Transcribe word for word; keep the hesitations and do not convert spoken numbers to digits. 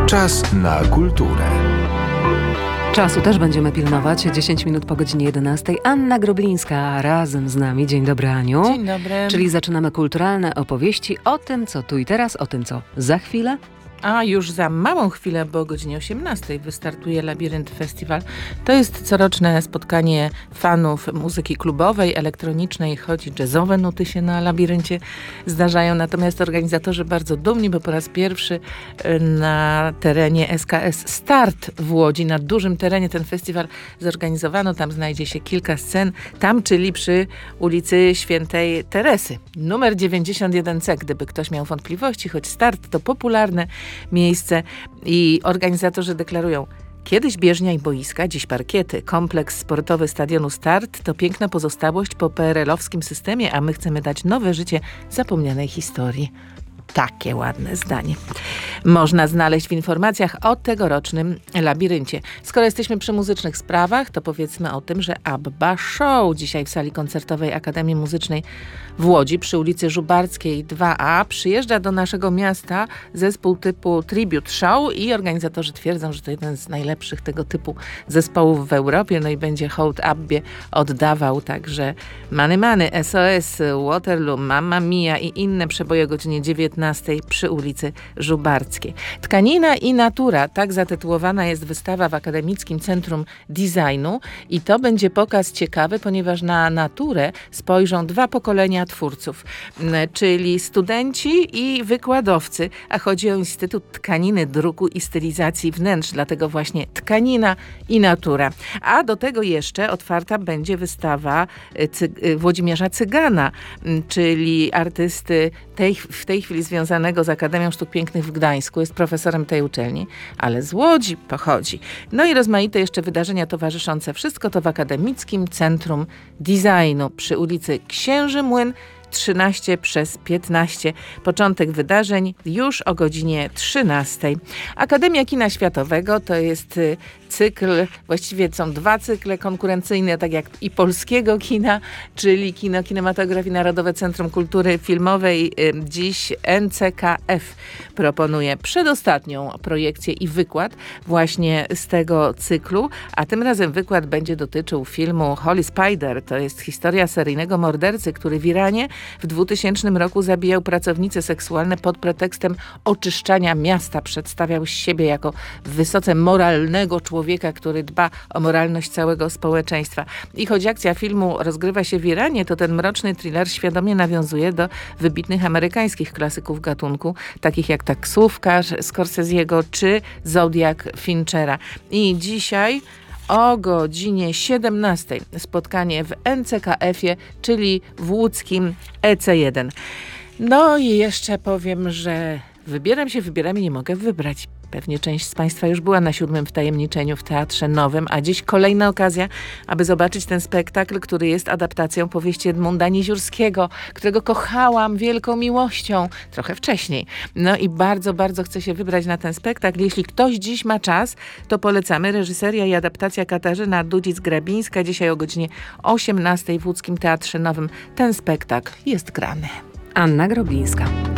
Czas na kulturę. Czasu też będziemy pilnować. dziesięć minut po godzinie jedenastej. Anna Groblińska razem z nami. Dzień dobry, Aniu. Dzień dobry. Czyli zaczynamy kulturalne opowieści o tym, co tu i teraz, o tym, co za chwilę. A już za małą chwilę, bo o godzinie osiemnastej wystartuje Labirynt Festiwal. To jest coroczne spotkanie fanów muzyki klubowej, elektronicznej, choć jazzowe nuty się na Labiryncie zdarzają. Natomiast organizatorzy bardzo dumni, bo po raz pierwszy na terenie S K S Start w Łodzi, na dużym terenie ten festiwal zorganizowano. Tam znajdzie się kilka scen. Tam, czyli przy ulicy Świętej Teresy. Numer dziewięćdziesiąt jeden C, gdyby ktoś miał wątpliwości, choć Start to popularne miejsce i organizatorzy deklarują: kiedyś bieżnia i boiska, dziś parkiety. Kompleks sportowy stadionu Start to piękna pozostałość po P R L-owskim systemie, a my chcemy dać nowe życie zapomnianej historii. Takie ładne zdanie można znaleźć w informacjach o tegorocznym Labiryncie. Skoro jesteśmy przy muzycznych sprawach, to powiedzmy o tym, że ABBA Show dzisiaj w sali koncertowej Akademii Muzycznej w Łodzi przy ulicy Żubarskiej dwa A przyjeżdża do naszego miasta zespół typu Tribute Show i organizatorzy twierdzą, że to jeden z najlepszych tego typu zespołów w Europie. No i będzie hołd Abbie oddawał także Many Many, S O S, Waterloo, Mamma Mia i inne przeboje o godzinie dziewiętnastej przy ulicy Żubarskiej. Tkanina i natura, tak zatytułowana jest wystawa w Akademickim Centrum Designu i to będzie pokaz ciekawy, ponieważ na naturę spojrzą dwa pokolenia twórców, czyli studenci i wykładowcy, a chodzi o Instytut Tkaniny, Druku i Stylizacji Wnętrz, dlatego właśnie tkanina i natura. A do tego jeszcze otwarta będzie wystawa Cy- Włodzimierza Cygana, czyli artysty tej, w tej chwili związanego z Akademią Sztuk Pięknych w Gdańsku, jest profesorem tej uczelni, ale z Łodzi pochodzi. No i rozmaite jeszcze wydarzenia towarzyszące. Wszystko to w Akademickim Centrum Designu przy ulicy Księży Młyn trzynaście przez piętnaście. Początek wydarzeń już o godzinie trzynastej. Akademia Kina Światowego to jest cykl, właściwie są dwa cykle konkurencyjne, tak jak i polskiego kina, czyli Kino Kinematografii Narodowe Centrum Kultury Filmowej. Dziś N C K F proponuje przedostatnią projekcję i wykład właśnie z tego cyklu, a tym razem wykład będzie dotyczył filmu Holy Spider. To jest historia seryjnego mordercy, który w Iranie w dwutysięcznym roku zabijał pracownice seksualne pod pretekstem oczyszczania miasta. Przedstawiał siebie jako wysoce moralnego człowieka, który dba o moralność całego społeczeństwa. I choć akcja filmu rozgrywa się w Iranie, to ten mroczny thriller świadomie nawiązuje do wybitnych amerykańskich klasyków gatunku, takich jak Taksówkarz Scorsese'ego czy Zodiak Finchera. I dzisiaj o godzinie siedemnastej spotkanie w N C K F-ie, czyli w łódzkim E C jeden. No i jeszcze powiem, że wybieram się, wybieram i nie mogę wybrać. Pewnie część z Państwa już była na siódmym wtajemniczeniu w Teatrze Nowym, a dziś kolejna okazja, aby zobaczyć ten spektakl, który jest adaptacją powieści Edmunda Niziurskiego, którego kochałam wielką miłością trochę wcześniej. No i bardzo, bardzo chcę się wybrać na ten spektakl. Jeśli ktoś dziś ma czas, to polecamy. Reżyseria i adaptacja Katarzyna Dudzic-Grabińska. Dzisiaj o godzinie osiemnastej w łódzkim Teatrze Nowym ten spektakl jest grany. Anna Groblińska.